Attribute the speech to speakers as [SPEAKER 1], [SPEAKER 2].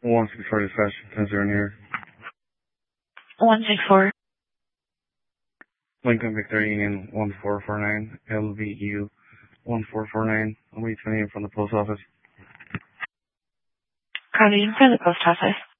[SPEAKER 1] 164 dispatch, 10-0 here.
[SPEAKER 2] 164.
[SPEAKER 1] Lincoln Victor Union 1449, LVU 1449. I'm waiting from the post office.
[SPEAKER 2] Copy for the post office.